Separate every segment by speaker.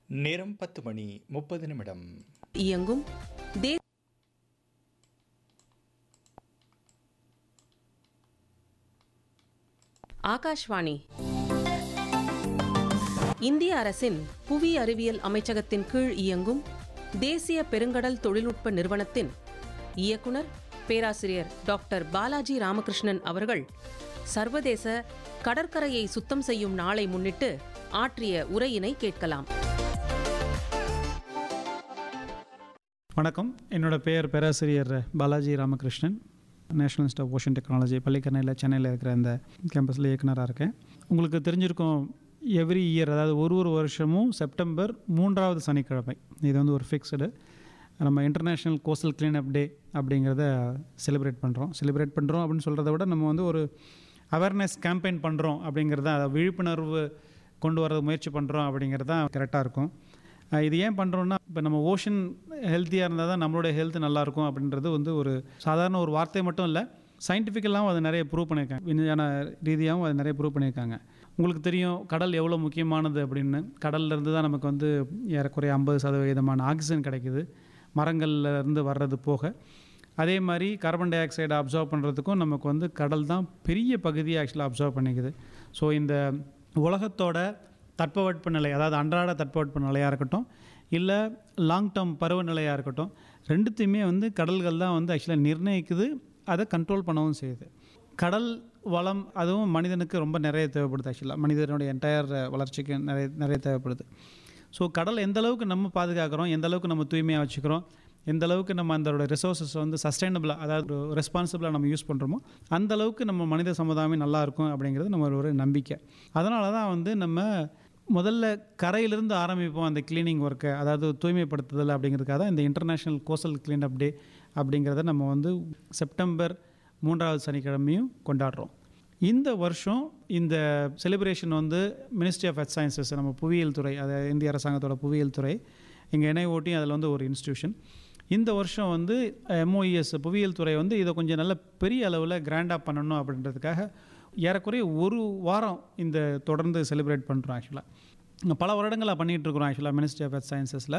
Speaker 1: நேரம் 10:30
Speaker 2: இயங்கும் தே ஆகாஷ்வாணி. இந்திய அரசின் புவி அறிவியல் அமைச்சகத்தின் கீழ் இயங்கும் தேசிய பெருங்கடல் தொழில்நுட்ப நிறுவனத்தின் இயக்குனர் பேராசிரியர் டாக்டர் பாலாஜி ராமகிருஷ்ணன் அவர்கள் சர்வதேச கடற்கரையை சுத்தம் செய்யும் நாளை முன்னிட்டு ஆற்றிய உரையினை கேட்கலாம்.
Speaker 3: வணக்கம், என்னோட பெயர் பேராசிரியர் Balaji Ramakrishnan. National institute of ocean technology பள்ளிக்கரணையில் சென்னையில் இருக்கிற இந்த கேம்பஸில் இயக்குனராக இருக்கேன். உங்களுக்கு தெரிஞ்சிருக்கும், எவ்ரி இயர், அதாவது ஒரு வருஷமும் செப்டம்பர் 3வது சனிக்கிழமை, இது வந்து ஒரு ஃபிக்ஸ்டு, நம்ம இன்டர்நேஷ்னல் கோஸ்டல் கிளீனப் டே அப்படிங்கிறத செலிப்ரேட் பண்ணுறோம் அப்படின்னு சொல்கிறத விட நம்ம வந்து ஒரு அவேர்னஸ் கேம்பெயின் பண்ணுறோம் அப்படிங்கிறத, விழிப்புணர்வு கொண்டு வர முயற்சி பண்ணுறோம் அப்படிங்கிறது தான் கரெக்டாக இருக்கும். இது ஏன் பண்ணுறோன்னா, இப்போ நம்ம ஓஷன் ஹெல்த்தியாக இருந்தால் தான் நம்மளுடைய ஹெல்த் நல்லாயிருக்கும் அப்படின்றது வந்து ஒரு சாதாரண ஒரு வார்த்தை மட்டும் இல்லை, சயின்டிஃபிக்கலாகவும் அது நிறைய ப்ரூவ் பண்ணியிருக்காங்க, விஞ்ஞான ரீதியாகவும் அது நிறைய ப்ரூவ் பண்ணியிருக்காங்க. உங்களுக்கு தெரியும் கடல் எவ்வளோ முக்கியமானது அப்படின்னு. கடல்லேருந்து தான் நமக்கு வந்து ஏறக்குறைய 50% ஆக்சிஜன் கிடைக்குது, மரங்கள்லேருந்து வர்றது போக. அதே மாதிரி கார்பன் டை ஆக்சைடை அப்சர்வ் பண்ணுறதுக்கும் நமக்கு வந்து கடல் தான் பெரிய பகுதியை ஆக்சுவலாக அப்சர்வ் பண்ணிக்குது. ஸோ இந்த உலகத்தோட தட்பவெட்ப நிலை, அதாவது அன்றாட தட்பவெட்ப நிலையாக இருக்கட்டும், இல்லை லாங் டேர்ம் பருவநிலையாக இருக்கட்டும், ரெண்டுத்தையுமே வந்து கடல்கள் தான் வந்து ஆக்சுவலாக நிர்ணயிக்குது, அதை கண்ட்ரோல் பண்ணவும் செய்யுது. கடல் வளம் அதுவும் மனிதனுக்கு ரொம்ப நிறைய தேவைப்படுது. ஆக்சுவலாக மனிதனுடைய என்டையர் வளர்ச்சிக்கு நிறைய தேவைப்படுது. ஸோ கடல் எந்த அளவுக்கு நம்ம பாதுகாக்கிறோம், எந்த அளவுக்கு நம்ம தூய்மையாக வச்சுக்கிறோம், எந்த அளவுக்கு நம்ம அதோட ரிசோர்ஸஸ் வந்து சஸ்டைனபிளாக, அதாவது ரெஸ்பான்சிபிளாக நம்ம யூஸ் பண்ணுறோமோ, அந்த அளவுக்கு நம்ம மனித சமுதாயமே நல்லா இருக்கும் அப்படிங்கிறது நம்ம ஒரு நம்பிக்கை. அதனால தான் வந்து நம்ம முதல்ல கரையிலிருந்து ஆரம்பிப்போம் அந்த கிளீனிங் ஒர்க்கை, அதாவது தூய்மைப்படுத்துதல் அப்படிங்கிறதுக்காக தான் இந்த இன்டர்நேஷ்னல் கோஸ்டல் கிளீனப் டே அப்படிங்கிறத நம்ம வந்து செப்டம்பர் 3வது சனிக்கிழமையும் கொண்டாடுறோம். இந்த வருஷம் இந்த செலிப்ரேஷன் வந்து மினிஸ்ட்ரி ஆஃப் எர்த் சயின்சஸ், நம்ம புவியியல் துறை, அதாவது இந்திய அரசாங்கத்தோட புவியியல் துறை, எங்கள் NIOT அதில் வந்து ஒரு இன்ஸ்டியூஷன். இந்த வருஷம் வந்து MOES புவியியல் துறை வந்து இதை கொஞ்சம் நல்ல பெரிய அளவில் கிராண்டாக பண்ணணும் அப்படின்றதுக்காக ஏறக்குறைய ஒரு வாரம் இந்த தொடர்ந்து செலிப்ரேட் பண்ணுறோம். ஆக்சுவலாக பல வருடங்களாக பண்ணிகிட்ருக்குறோம் ஆக்சுவலாக மினிஸ்ட்ரி ஆஃப் எர்த் சயின்சஸில்.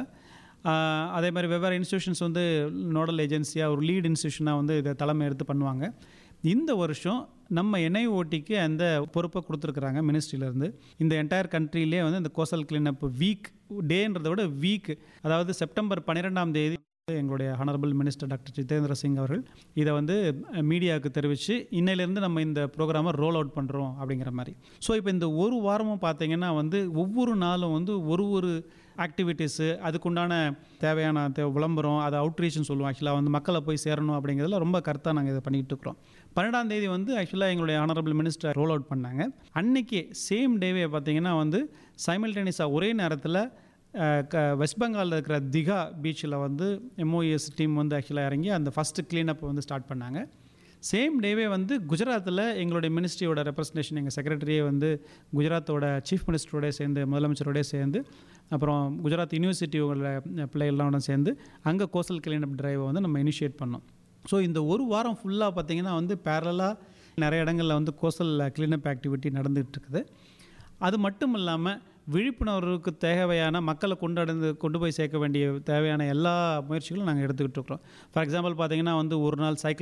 Speaker 3: அதே மாதிரி வெவ்வேறு இன்ஸ்டியூஷன்ஸ் வந்து நோடல் ஏஜென்சியாக, ஒரு லீட் இன்ஸ்டியூஷனாக வந்து இதை தலைமை எடுத்து பண்ணுவாங்க. இந்த வருஷம் நம்ம NIOTக்கு அந்த பொறுப்பை கொடுத்துருக்குறாங்க மினிஸ்ட்ரியிலேருந்து. இந்த என்டையர் கண்ட்ரிலே வந்து இந்த கோஸ்டல் கிளீனப் வீக், டேன்றதை விட வீக், அதாவது செப்டம்பர் 12ஆம் தேதி எங்களுடைய honourable minister doctor Jitendra Singh அவர்கள் இதை வந்து மீடியாவுக்கு தெரிவித்து, இன்னையிலேருந்து நம்ம இந்த ப்ரோக்ராமை ரோல் அவுட் பண்ணுறோம் அப்படிங்கிற மாதிரி. ஸோ இப்போ இந்த ஒரு வாரமும் பார்த்தீங்கன்னா வந்து ஒவ்வொரு நாளும் வந்து ஒரு ஆக்டிவிட்டீஸு, அதுக்குண்டான தேவையான விளம்பரம், அது அவுட்ரீச்னு சொல்லுவோம். ஆக்சுவலாக வந்து மக்களை போய் சேரணும் அப்படிங்கிறதுல ரொம்ப கருத்தாக நாங்கள் இதை பண்ணிகிட்டு இருக்கிறோம். 12ஆம் தேதி வந்து ஆக்சுவலாக எங்களுடைய ஹானரபிள் மினிஸ்டர் ரோல் அவுட் பண்ணாங்க. அன்றைக்கி சேம் டேவே பார்த்தீங்கன்னா வந்து சைமல்டேனியஸாக ஒரே நேரத்தில் வெஸ்ட் பெங்காலில் இருக்கிற திகா பீச்சில் வந்து MOES டீம் வந்து ஆக்சுவலாக இறங்கி அந்த ஃபஸ்ட்டு க்ளீனப் வந்து ஸ்டார்ட் பண்ணாங்க. சேம் டேவே வந்து குஜராத்தில் எங்களுடைய மினிஸ்ட்ரியோட ரெப்ரசன்டேஷன், எங்கள் செக்ரட்டரியே வந்து குஜராத்தோட சீஃப் மினிஸ்டரோட சேர்ந்து, முதலமைச்சரோட சேர்ந்து, அப்புறம் குஜராத் யூனிவர்சிட்டியோட பிள்ளைகள்லாம் சேர்ந்து அங்கே கோஸ்டல் கிளீனப் டிரைவை வந்து நம்ம இனிஷியேட் பண்ணோம். ஸோ இந்த ஒரு வாரம் ஃபுல்லாக பார்த்திங்கன்னா வந்து பேரலாக நிறைய இடங்களில் வந்து கோஸ்டல் கிளீனப் ஆக்டிவிட்டி நடந்துகிட்டு இருக்குது. அது மட்டும் இல்லாமல் விழிப்புணர்வுக்கு தேவையான மக்களை கொண்டு போய் சேர்க்க வேண்டிய தேவையான எல்லா முயற்சிகளும் நாங்கள் எடுத்துக்கிட்டு இருக்கிறோம். ஃபார் எக்ஸாம்பிள் பார்த்திங்கன்னா வந்து ஒரு நாள் சைக்கிள்